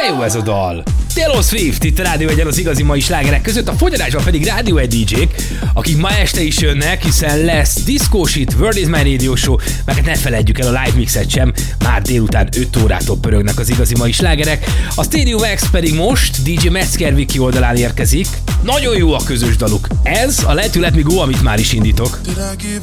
Jó ez a dal. Taylor Swift itt a Rádió Egyen az igazi mai slágerek között, a fogyarásban pedig Rádió Egy DJ-k, akik ma este is jönnek, hiszen lesz Disco Shit, World is My Radio Show, meg hát ne feledjük el a live mixet sem, már délután 5 órától pörögnek az igazi mai slágerek. A Stadium X pedig most DJ Metzger Wiki oldalán érkezik. Nagyon jó a közös daluk. Ez a Let You Let Me Go, amit már is indítok. Did I give